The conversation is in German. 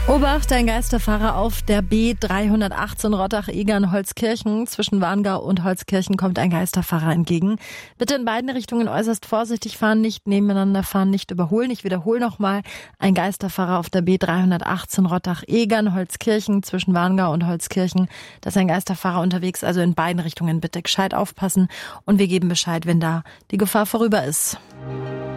Obacht, ein Geisterfahrer auf der B318 Rottach-Egern-Holzkirchen. Zwischen Warngau und Holzkirchen kommt ein Geisterfahrer entgegen. Bitte in beiden Richtungen äußerst vorsichtig fahren, nicht nebeneinander fahren, nicht überholen. Ich wiederhole nochmal, ein Geisterfahrer auf der B318 Rottach-Egern-Holzkirchen zwischen Warngau und Holzkirchen. Da ist ein Geisterfahrer unterwegs, also in beiden Richtungen bitte gescheit aufpassen und wir geben Bescheid, wenn da die Gefahr vorüber ist.